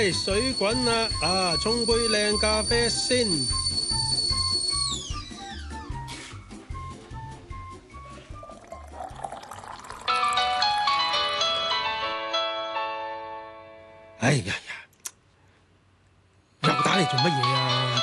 唉，水滾啦，沖杯靚咖啡先。哎呀呀，又打嚟做乜嘢啊？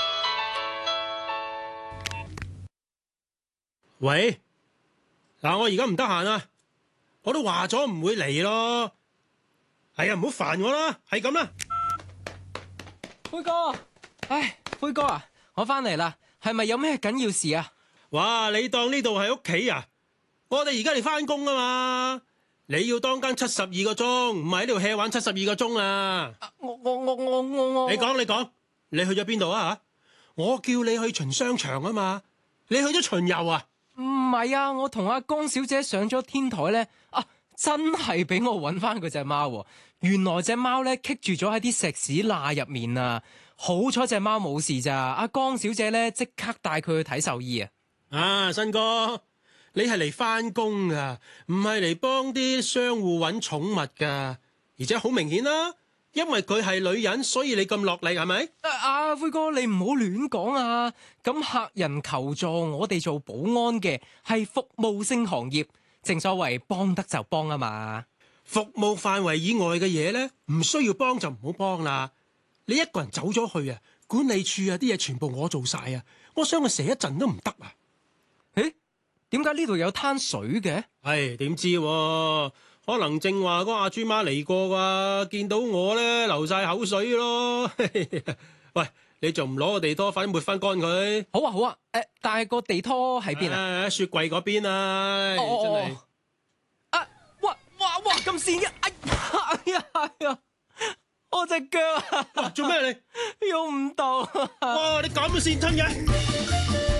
喂，嗱，我而家唔得閒啊，我都話咗唔會嚟咯。係啊，唔好煩我啦，係咁啦。 灰哥，灰哥啊，我翻嚟啦，係咪有咩緊要事啊？ 哇，你當呢度係屋企啊？我哋而家嚟翻工啊嘛，你要當更72個鐘，唔係喺度 hea 玩72個鐘啊！ 我， 你講，你去咗邊度啊？我叫你去巡商場啊嘛，你去咗巡遊啊？ 唔係啊，我同阿江小姐上咗天台咧，真係俾我搵翻嗰隻貓。原來隻貓咧棘住咗喺啲石屎罅入面啊，好彩隻貓冇事咋。阿江小姐咧即刻帶佢去睇獸醫啊！ 啊，新哥，你係嚟翻工噶，唔係嚟幫啲商戶搵寵物噶，而且好明顯啦，因為佢係女人，所以你咁落力係咪？ 灰哥，你唔好亂講啊！咁客人求助，我哋做保安嘅係服務性行業，正所謂幫得就幫啊嘛。 服務範圍以外嘅嘢咧，唔需要幫就唔好幫啦。你一個人走咗去啊，管理處啊啲嘢全部我做晒啊，我想佢射一陣都唔得啊！ 誒，點解呢度有灘水嘅？ 唉，點知喎？可能正話嗰阿豬媽嚟過啩，見到我咧流晒口水咯。喂，你仲唔攞個地拖快啲抹翻乾佢？ 好啊，但係個地拖喺邊啊？ 雪櫃嗰邊啊，真係。 哇，咁跣嘅，哎呀，我隻腳啊！ 做咩你？ 用唔到。 哇，你咁都跣親嘅？